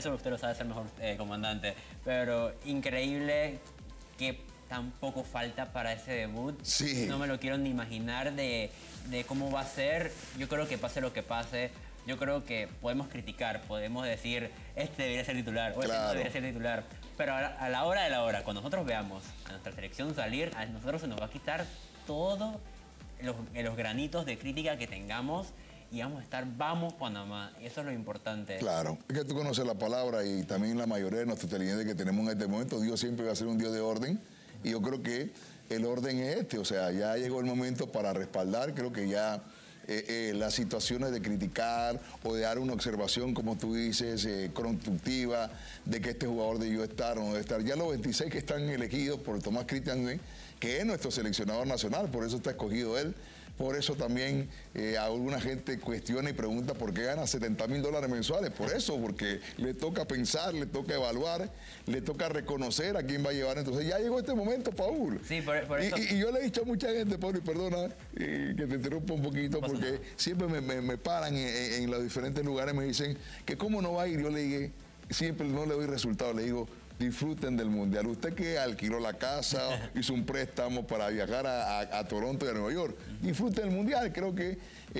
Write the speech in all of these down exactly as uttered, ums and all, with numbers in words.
eso usted lo sabe hacer mejor, eh, comandante. Pero increíble que tan poco falta para ese debut. Sí. No me lo quiero ni imaginar de, de cómo va a ser. Yo creo que pase lo que pase, yo creo que podemos criticar, podemos decir, este debería ser titular, o este Claro. no debería ser titular. Pero a la, a la hora de la hora, cuando nosotros veamos a nuestra selección salir, a nosotros se nos va a quitar todo los, los granitos de crítica que tengamos y vamos a estar, vamos Panamá. Y eso es lo importante. Claro, es que tú conoces la palabra y también la mayoría de nuestros televidentes que tenemos en este momento, Dios siempre va a ser un Dios de orden y yo creo que el orden es este, o sea, ya llegó el momento para respaldar, creo que ya eh, eh, las situaciones de criticar o de dar una observación, como tú dices, eh, constructiva, de que este jugador debió estar o no debe estar. Ya los veintiséis que están elegidos por Tomás Christiansen, que es nuestro seleccionador nacional, por eso está escogido él. Por eso también eh, alguna gente cuestiona y pregunta por qué gana setenta mil dólares mensuales. Por eso, porque le toca pensar, le toca evaluar, le toca reconocer a quién va a llevar. Entonces ya llegó este momento, Paul. Sí, por, por eso... Y, y yo le he dicho a mucha gente, Paul, y perdona eh, que te interrumpa un poquito, porque nada. siempre me, me, me paran en, en los diferentes lugares, me dicen que cómo no va a ir. Yo le dije, siempre no le doy resultado, le digo, disfruten del Mundial. Usted que alquiló la casa, hizo un préstamo para viajar a, a, a Toronto y a Nueva York, disfruten del Mundial. Creo que, eh,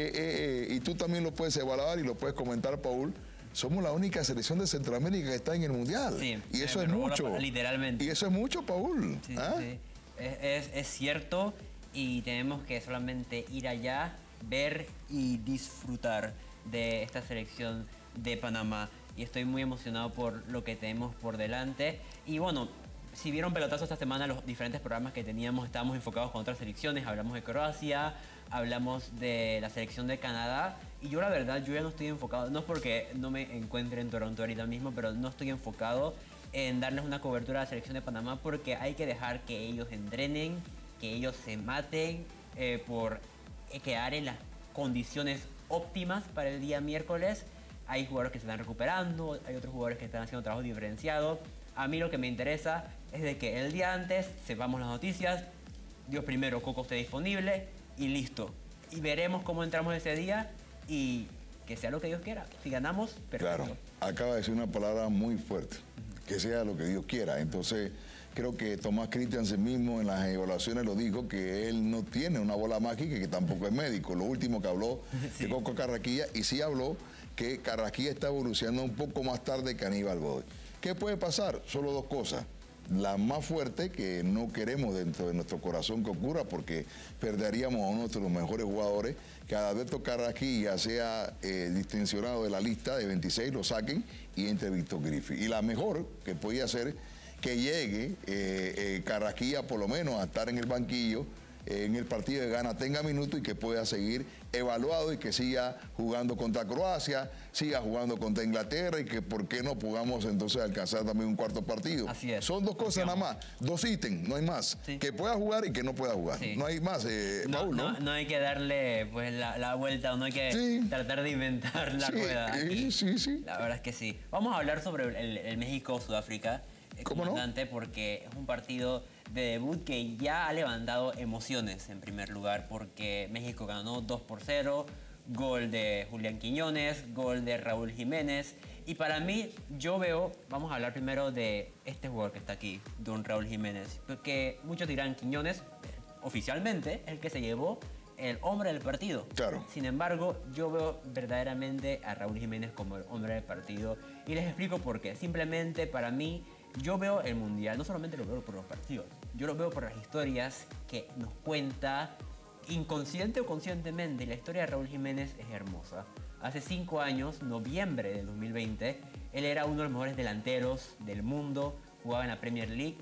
eh, y tú también lo puedes evaluar y lo puedes comentar, Paul, somos la única selección de Centroamérica que está en el Mundial. Sí, y eso me es robó mucho. La, literalmente. Y eso es mucho, Paul. Sí, ¿Ah? sí. Es, es, es cierto y tenemos que solamente ir allá, ver y disfrutar de esta selección de Panamá. Y estoy muy emocionado por lo que tenemos por delante. Y bueno, si vieron pelotazo esta semana, los diferentes programas que teníamos estábamos enfocados con otras selecciones. Hablamos de Croacia, hablamos de la selección de Canadá. Y yo la verdad, yo ya no estoy enfocado, no es porque no me encuentre en Toronto ahorita mismo, pero no estoy enfocado en darles una cobertura a la selección de Panamá porque hay que dejar que ellos entrenen, que ellos se maten eh, por quedar en las condiciones óptimas para el día miércoles. Hay jugadores que se están recuperando, hay otros jugadores que están haciendo trabajo diferenciado. A mí lo que me interesa es de que el día antes sepamos las noticias, Dios primero, Coco esté disponible y listo. Y veremos cómo entramos ese día y que sea lo que Dios quiera. Si ganamos, perfecto. Claro, acaba de decir una palabra muy fuerte, uh-huh. que sea lo que Dios quiera. Entonces, creo que Tomás Christiansen mismo en las evaluaciones lo dijo, que él no tiene una bola mágica y que tampoco es médico. Lo último que habló sí. de Coco Carrasquilla, y sí habló que Carrasquilla está evolucionando un poco más tarde que Aníbal Godoy. ¿Qué puede pasar? Solo dos cosas. La más fuerte, que no queremos dentro de nuestro corazón que ocurra, porque perderíamos a uno de los mejores jugadores, que Adalberto Carrasquilla sea eh, distincionado de la lista de veintiséis, lo saquen y entre Víctor Griffith. Y la mejor que podía ser que llegue eh, eh, Carrasquilla por lo menos a estar en el banquillo eh, en el partido de Ghana, tenga minutos y que pueda seguir evaluado y que siga jugando contra Croacia, siga jugando contra Inglaterra y que por qué no podamos entonces alcanzar también un cuarto partido. Así es. Son dos cosas nada más, dos ítems, no hay más. Sí. Que pueda jugar y que no pueda jugar. Sí. No hay más, eh, no, Paul, ¿no? ¿no? No hay que darle pues la, la vuelta, no hay que sí. tratar de inventar la sí, rueda. Sí, sí, sí. La verdad es que sí. Vamos a hablar sobre el, el México-Sudáfrica. ¿Cómo no? Porque es un partido de debut que ya ha levantado emociones en primer lugar, porque México ganó dos por cero, gol de Julián Quiñones, gol de Raúl Jiménez, y para mí, yo veo, vamos a hablar primero de este jugador que está aquí, don Raúl Jiménez, porque muchos dirán Quiñones, oficialmente, el que se llevó el hombre del partido. Claro. Sin embargo, yo veo verdaderamente a Raúl Jiménez como el hombre del partido, y les explico por qué. Simplemente para mí, yo veo el Mundial, no solamente lo veo por los partidos, yo lo veo por las historias que nos cuenta, inconsciente o conscientemente. La historia de Raúl Jiménez es hermosa. Hace cinco años, noviembre de dos mil veinte, él era uno de los mejores delanteros del mundo, jugaba en la Premier League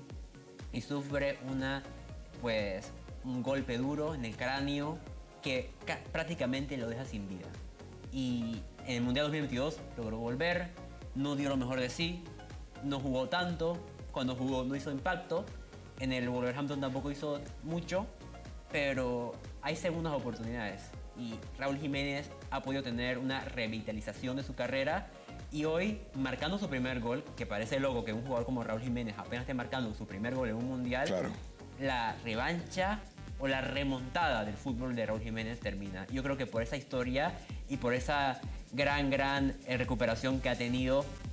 y sufre una, pues, un golpe duro en el cráneo que prácticamente lo deja sin vida. Y en el Mundial dos mil veintidós logró volver, no dio lo mejor de sí, no jugó tanto, cuando jugó no hizo impacto, en el Wolverhampton tampoco hizo mucho, pero hay segundas oportunidades y Raúl Jiménez ha podido tener una revitalización de su carrera y hoy, marcando su primer gol, que parece loco que un jugador como Raúl Jiménez apenas esté marcando su primer gol en un mundial, claro. La revancha o la remontada del fútbol de Raúl Jiménez termina. Yo creo que por esa historia y por esa gran, gran recuperación que ha tenido,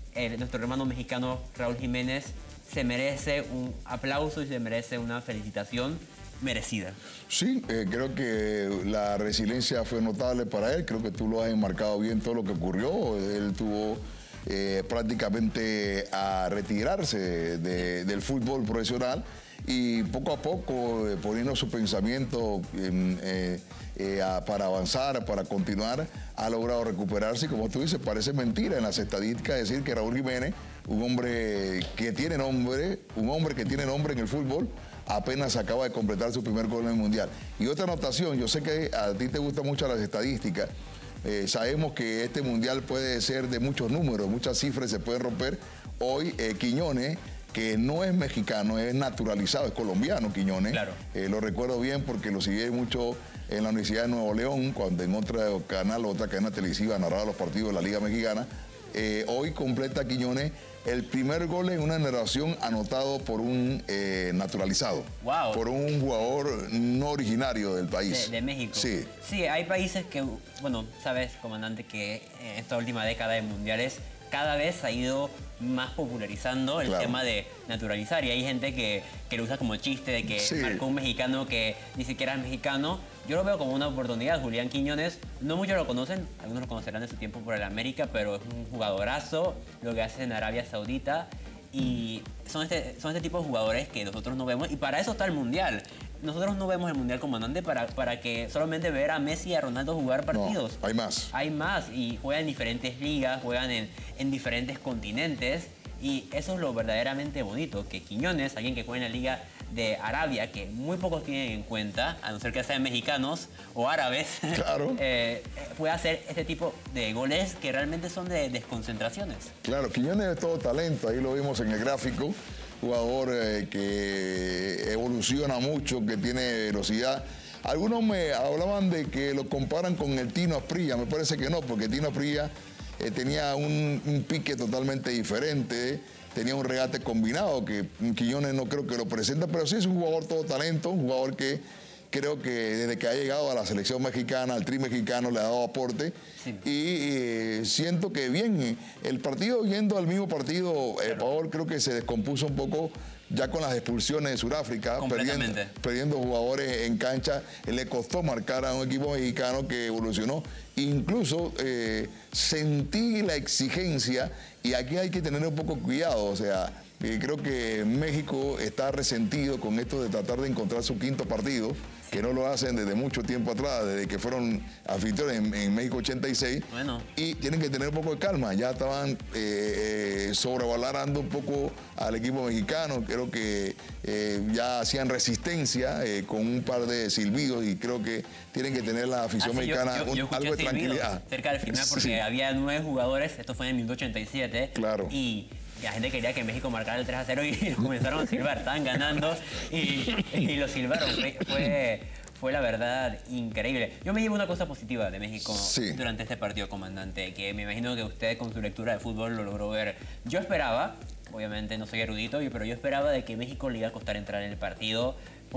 el, nuestro hermano mexicano Raúl Jiménez se merece un aplauso y se merece una felicitación merecida. Sí, eh, creo que la resiliencia fue notable para él. Creo que tú lo has enmarcado bien todo lo que ocurrió. Él tuvo eh, prácticamente a retirarse de, del fútbol profesional y poco a poco eh, poniendo su pensamiento en, eh, eh, a, para avanzar, para continuar, ha logrado recuperarse y como tú dices, parece mentira en las estadísticas decir que Raúl Jiménez, un hombre que tiene nombre, un hombre que tiene nombre en el fútbol, apenas acaba de completar su primer gol en el Mundial. Y otra anotación, yo sé que a ti te gustan mucho las estadísticas, eh, sabemos que este Mundial puede ser de muchos números, muchas cifras se pueden romper. Hoy eh, Quiñones, que no es mexicano, es naturalizado, es colombiano Quiñones. Claro. Eh, lo recuerdo bien porque lo seguí mucho en la Universidad de Nuevo León, cuando en otro canal, otra cadena televisiva, narraba los partidos de la Liga Mexicana. Eh, hoy completa Quiñones el primer gol en una generación anotado por un eh, naturalizado. Wow. Por un jugador no originario del país. De, de México. Sí. Sí, hay países que, bueno, sabes, comandante, que en esta última década de mundiales cada vez ha ido más popularizando el Claro. tema de naturalizar. Y hay gente que, que lo usa como chiste de que Sí. marcó un mexicano que ni siquiera es mexicano. Yo lo veo como una oportunidad. Julián Quiñones, no muchos lo conocen, algunos lo conocerán de su tiempo por el América, pero es un jugadorazo, lo que hace en Arabia Saudita. Y son este, son este tipo de jugadores que nosotros no vemos. Y para eso está el Mundial. Nosotros no vemos el Mundial, comandante, para, para que solamente ver a Messi y a Ronaldo jugar partidos. No, hay más. Hay más y juegan en diferentes ligas, juegan en, en diferentes continentes y eso es lo verdaderamente bonito, que Quiñones, alguien que juega en la Liga de Arabia, que muy pocos tienen en cuenta, a no ser que sean mexicanos o árabes, Claro. eh, puede hacer este tipo de goles que realmente son de desconcentraciones. Claro, Quiñones es todo talento, ahí lo vimos en el gráfico, jugador eh, que evoluciona mucho, que tiene velocidad. Algunos me hablaban de que lo comparan con el Tino Asprilla, me parece que no, porque Tino Asprilla eh, tenía un, un pique totalmente diferente, tenía un regate combinado, que Quiñones no creo que lo presenta, pero sí es un jugador todo talento, un jugador que creo que desde que ha llegado a la selección mexicana, al tri mexicano, le ha dado aporte. Sí. Y eh, siento que bien, el partido, yendo al mismo partido, claro. eh, Paul creo que se descompuso un poco ya con las expulsiones de Sudáfrica, perdiendo, perdiendo jugadores en cancha. Le costó marcar a un equipo mexicano que evolucionó. Incluso eh, sentí la exigencia, y aquí hay que tener un poco cuidado, o sea, eh, creo que México está resentido con esto de tratar de encontrar su quinto partido, que no lo hacen desde mucho tiempo atrás, desde que fueron anfitriones en, en México ochenta y seis. Bueno. Y tienen que tener un poco de calma. Ya estaban eh, eh, sobrevalorando un poco al equipo mexicano. Creo que eh, ya hacían resistencia eh, con un par de silbidos y creo que tienen que tener la afición ah, sí, mexicana yo, yo, yo un, algo de tranquilidad. Cerca del final porque sí. había nueve jugadores, esto fue en el minuto ochenta y siete. Claro. Y la gente quería que México marcara el tres a cero y lo comenzaron a silbar, estaban ganando y, y lo silbaron. Fue, fue, fue la verdad increíble. Yo me llevo una cosa positiva de México sí. durante este partido, comandante, que me imagino que usted con su lectura de fútbol lo logró ver. Yo esperaba, obviamente no soy erudito, pero yo esperaba de que México le iba a costar entrar en el partido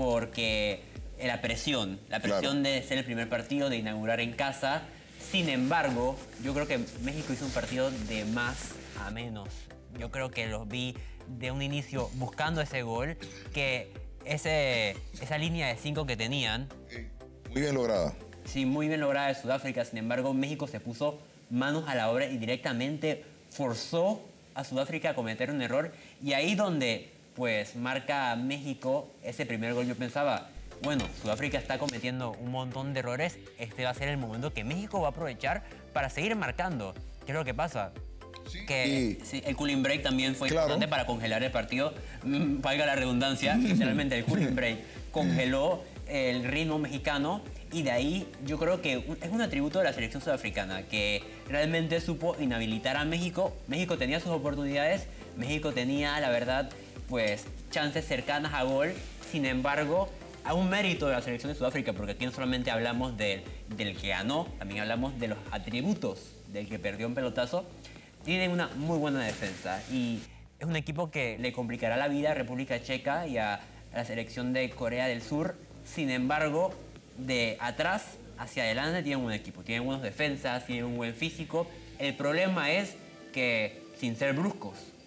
porque la presión, la presión claro. de ser el primer partido, de inaugurar en casa. Sin embargo, yo creo que México hizo un partido de más a menos. Yo creo que los vi de un inicio buscando ese gol, que ese, esa línea de cinco que tenían... Muy bien lograda. Sí, muy bien lograda de Sudáfrica. Sin embargo, México se puso manos a la obra y directamente forzó a Sudáfrica a cometer un error. Y ahí donde pues marca México ese primer gol, yo pensaba, bueno, Sudáfrica está cometiendo un montón de errores. Este va a ser el momento que México va a aprovechar para seguir marcando. ¿Qué es lo que pasa? Sí. Que y, sí, el cooling break también fue claro. importante para congelar el partido. Mm, valga la redundancia, literalmente el cooling break congeló el ritmo mexicano y de ahí yo creo que es un atributo de la selección sudafricana que realmente supo inhabilitar a México. México tenía sus oportunidades, México tenía, la verdad, pues chances cercanas a gol. Sin embargo, a un mérito de la selección de Sudáfrica, porque aquí no solamente hablamos del, del que ganó, también hablamos de los atributos del que perdió un pelotazo. Tienen una muy buena defensa y es un equipo que le complicará la vida a República Checa y a, a la selección de Corea del Sur. Sin embargo, de atrás hacia adelante tienen un equipo, tienen buenas defensas, tienen un buen físico. El problema es que sin ser bruscos.